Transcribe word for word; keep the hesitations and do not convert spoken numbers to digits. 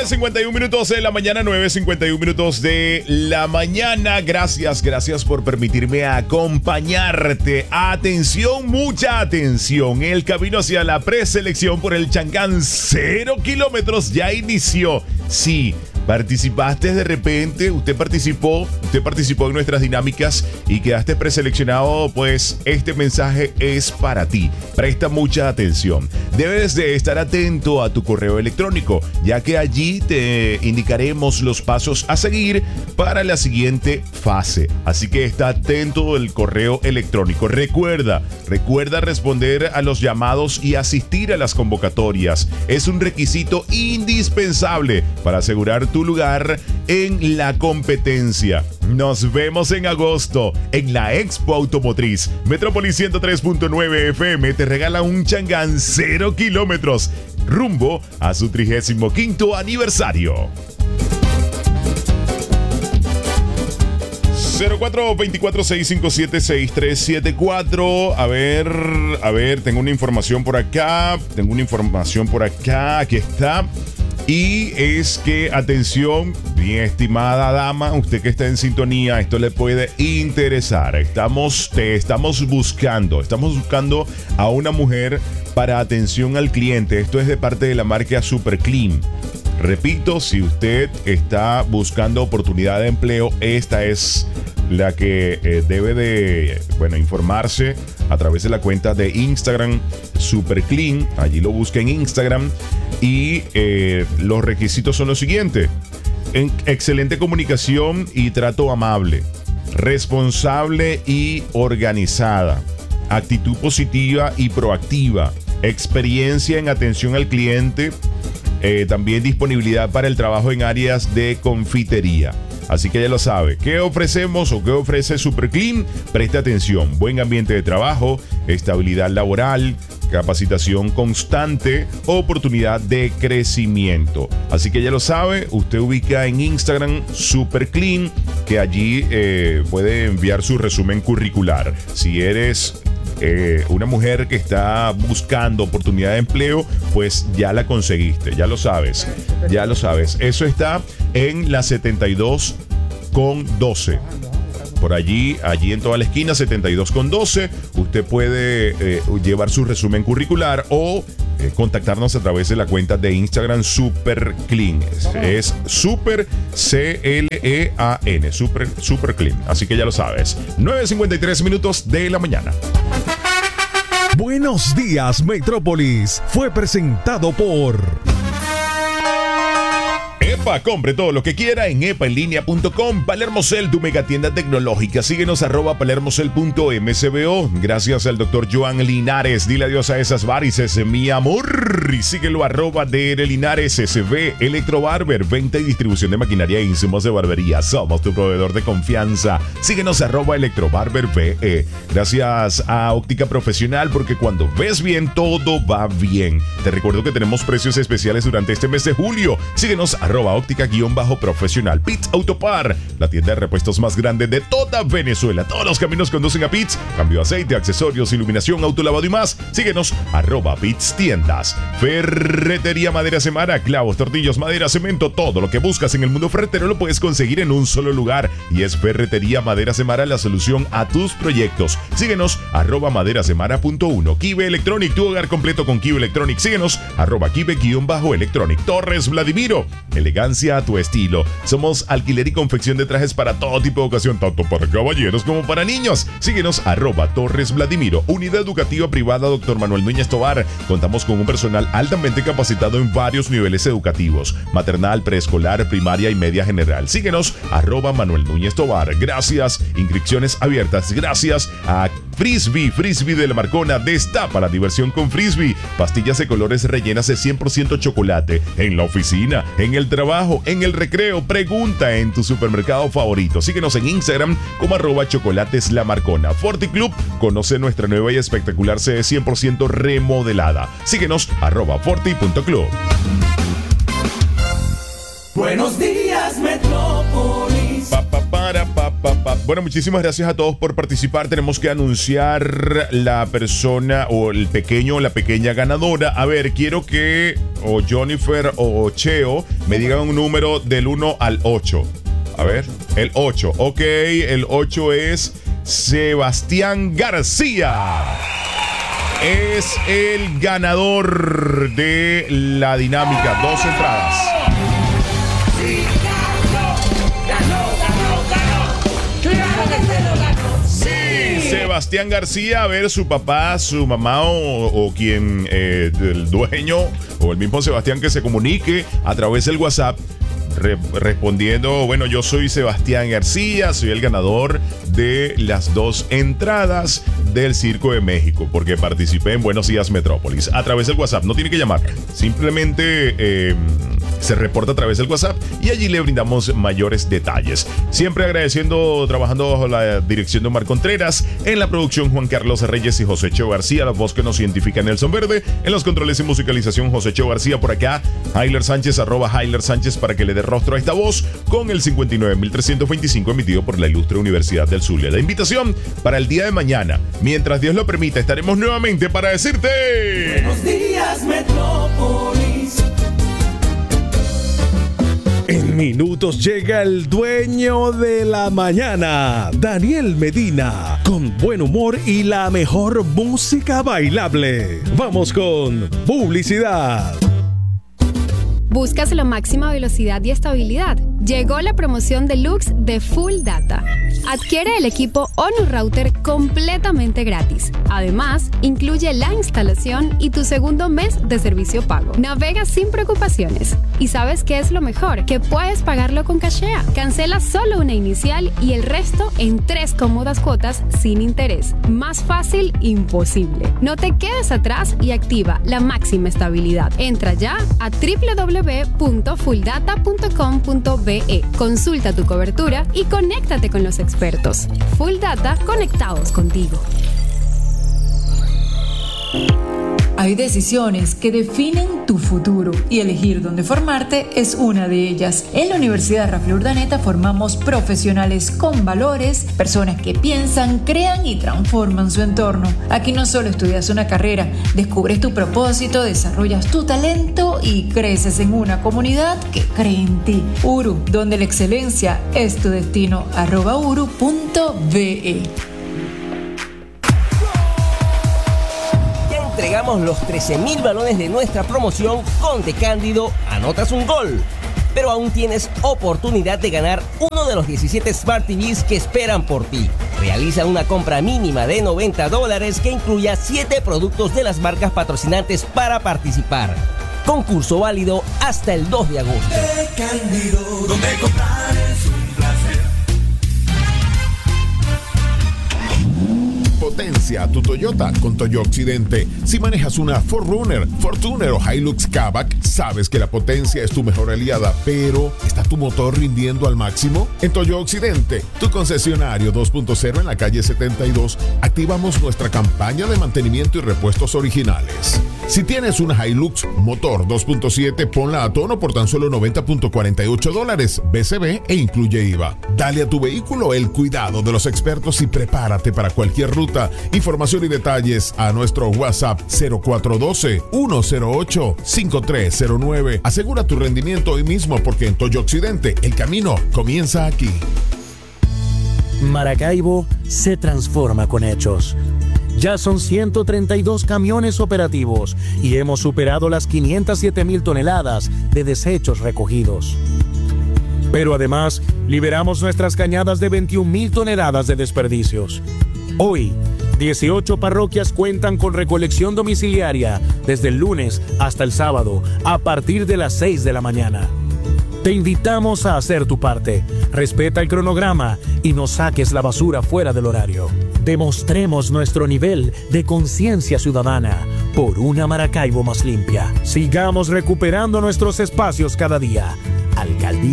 cincuenta y uno minutos de la mañana, nueve cincuenta y uno minutos de la mañana. Gracias, gracias por permitirme acompañarte. Atención, mucha atención. El camino hacia la preselección por el Changán cero kilómetros ya inició. Sí. Participaste de repente, usted participó, usted participó en nuestras dinámicas y quedaste preseleccionado, pues este mensaje es para ti. Presta mucha atención. Debes de estar atento a tu correo electrónico, ya que allí te indicaremos los pasos a seguir para la siguiente fase. Así que está atento al correo electrónico. Recuerda, recuerda responder a los llamados y asistir a las convocatorias. Es un requisito indispensable para asegurar tu lugar en la competencia. Nos vemos en agosto en la Expo Automotriz. Metrópolis ciento tres punto nueve F M te regala un Changán cero kilómetros rumbo a su trigésimo quinto aniversario. cero cuatro dos cuatro seis cinco siete seis tres siete cuatro. A ver, a ver, tengo una información por acá. Tengo una información por acá. Aquí está. Y es que, atención, bien estimada dama, usted que está en sintonía, esto le puede interesar. Estamos, te estamos buscando, estamos buscando a una mujer para atención al cliente. Esto es de parte de la marca Super Clean. Repito, si usted está buscando oportunidad de empleo, esta es la que eh, debe de, bueno, informarse a través de la cuenta de Instagram Super Clean. Allí lo busca en Instagram y eh, los requisitos son los siguientes: en excelente comunicación y trato amable, responsable y organizada, actitud positiva y proactiva, experiencia en atención al cliente, eh, también disponibilidad para el trabajo en áreas de confitería. Así que ya lo sabe. ¿Qué ofrecemos o qué ofrece Super Clean? Preste atención. Buen ambiente de trabajo, estabilidad laboral, capacitación constante, oportunidad de crecimiento. Así que ya lo sabe. Usted ubica en Instagram Super Clean, que allí eh, puede enviar su resumen curricular. Si eres Eh, una mujer que está buscando oportunidad de empleo, pues ya la conseguiste, ya lo sabes, ya lo sabes. Eso está en la setenta y dos con doce. Por allí, allí en toda la esquina, setenta y dos con doce, usted puede eh, llevar su resumen curricular o eh, contactarnos a través de la cuenta de Instagram Super Clean. Es, es Super C L E A N, Super, Super Clean. Así que ya lo sabes. nueve cincuenta y tres minutos de la mañana. Buenos días, Metrópolis. Fue presentado por EPA, compre todo lo que quiera en epa en línea punto com. Palermocel, tu megatienda tecnológica. Síguenos arroba palermocel punto m c b o. Gracias al doctor Joan Linares. Dile adiós a esas varices, mi amor. Y síguelo arroba D R Linares S B. Electrobarber, venta y distribución de maquinaria e insumos de barbería. Somos tu proveedor de confianza. Síguenos arroba Electrobarber B E. Gracias a Óptica Profesional, porque cuando ves bien, todo va bien. Te recuerdo que tenemos precios especiales durante este mes de julio. Síguenos arroba óptica-profesional. Pitts Autopar, la tienda de repuestos más grande de toda Venezuela. Todos los caminos conducen a Pitts. Cambio de aceite, accesorios, iluminación, autolavado y más. Síguenos arroba Pitts Tiendas. Ferretería Madera Semana, clavos, tornillos, madera, cemento. Todo lo que buscas en el mundo ferretero lo puedes conseguir en un solo lugar. Y es Ferretería Madera Semana la solución a tus proyectos. Síguenos arroba maderasemana punto uno. Kibe Electronic, tu hogar completo con Kibe Electronic. Síguenos arroba Kibe-Electronic. Torres Vladimiro, elegancia a tu estilo. Somos alquiler y confección de trajes para todo tipo de ocasión, tanto para caballeros como para niños. Síguenos arroba Torres Vladimiro. Unidad educativa privada Doctor Manuel Núñez Tobar. Contamos con un personal altamente capacitado en varios niveles educativos: maternal, preescolar, primaria y media general. Síguenos arroba Manuel Núñez Tobar. Gracias. Inscripciones abiertas. Gracias a Frisbee. Frisbee de la Marcona. Destapa la diversión con Frisbee. Pastillas de colores rellenas de cien por ciento chocolate. En la oficina, en el trabajo, en el recreo. Pregunta en tu supermercado favorito. Síguenos en Instagram como arroba chocolates la Marcona. Forti Club, conoce nuestra nueva y espectacular sede cien por ciento remodelada. Síguenos arroba forti punto club. Buenos días, Metrópolis. Pa, pa, para, pa, pa, pa. Bueno, muchísimas gracias a todos por participar. Tenemos que anunciar la persona o el pequeño o la pequeña ganadora. A ver, quiero que o Jennifer o Cheo me digan un número del uno al ocho. A ver, el ocho. Ok, el ocho es Sebastián García. Es el ganador de la dinámica. Dos entradas. Sí, Sebastián García. A ver, su papá, su mamá o, o quien, eh, el dueño o el mismo Sebastián que se comunique a través del WhatsApp. Re- respondiendo, bueno, yo soy Sebastián García, soy el ganador de las dos entradas del Circo de México, porque participé en Buenos Días Metrópolis. A través del WhatsApp, no tiene que llamar, simplemente eh, se reporta a través del WhatsApp y allí le brindamos mayores detalles. Siempre agradeciendo, trabajando bajo la dirección de Omar Contreras, en la producción Juan Carlos Reyes y José Cheo García, la voz que nos identifica Nelson Verde, en los controles y musicalización José Cheo García, por acá Hailer Sánchez, arroba Hailer Sánchez, para que le dé rostro a esta voz con el cincuenta y nueve mil trescientos veinticinco emitido por la ilustre Universidad del Zulia. La invitación para el día de mañana, mientras Dios lo permita, estaremos nuevamente para decirte Buenos días, Metrópolis. En minutos llega el dueño de la mañana, Daniel Medina, con buen humor y la mejor música bailable. Vamos con publicidad. ¿Buscas la máxima velocidad y estabilidad? Llegó la promoción deluxe de Full Data. Adquiere el equipo ONU Router completamente gratis. Además, incluye la instalación y tu segundo mes de servicio pago. Navega sin preocupaciones. ¿Y sabes qué es lo mejor? Que puedes pagarlo con Cashea. Cancela solo una inicial y el resto en tres cómodas cuotas sin interés. Más fácil, imposible. No te quedes atrás y activa la máxima estabilidad. Entra ya a doble u doble u doble u punto full data punto com punto be. Consulta tu cobertura y conéctate con los expertos. Full Data, conectados contigo. Hay decisiones que definen tu futuro y elegir dónde formarte es una de ellas. En la Universidad Rafael Urdaneta formamos profesionales con valores, personas que piensan, crean y transforman su entorno. Aquí no solo estudias una carrera, descubres tu propósito, desarrollas tu talento y creces en una comunidad que cree en ti. U R U, donde la excelencia es tu destino. arroba uru punto be. Entregamos los trece mil balones de nuestra promoción Conte Cándido, anotas un gol. Pero aún tienes oportunidad de ganar uno de los diecisiete Smart T Vs que esperan por ti. Realiza una compra mínima de noventa dólares que incluya siete productos de las marcas patrocinantes para participar. Concurso válido hasta el dos de agosto. De Cándido, donde comprar es un placer. Potencia tu Toyota con Toyo Occidente. Si manejas una cuatro runner, Fortuner o Hilux Kavak, sabes que la potencia es tu mejor aliada, pero ¿está tu motor rindiendo al máximo? En Toyo Occidente, tu concesionario dos punto cero en la calle setenta y dos, activamos nuestra campaña de mantenimiento y repuestos originales. Si tienes una Hilux motor dos punto siete, ponla a tono por tan solo noventa punto cuarenta y ocho dólares B C B e incluye I V A. Dale a tu vehículo el cuidado de los expertos y prepárate para cualquier ruta. Información y detalles a nuestro WhatsApp cero cuatro uno dos, uno cero ocho, cinco tres cero nueve. Asegura tu rendimiento hoy mismo porque en Toyo Occidente el camino comienza aquí. Maracaibo se transforma con hechos. Ya son ciento treinta y dos camiones operativos y hemos superado las quinientas siete mil toneladas de desechos recogidos. Pero además, liberamos nuestras cañadas de veintiún mil toneladas de desperdicios. Hoy, dieciocho parroquias cuentan con recolección domiciliaria desde el lunes hasta el sábado a partir de las seis de la mañana. Te invitamos a hacer tu parte. Respeta el cronograma y no saques la basura fuera del horario. Demostremos nuestro nivel de conciencia ciudadana por una Maracaibo más limpia. Sigamos recuperando nuestros espacios cada día. Alcaldía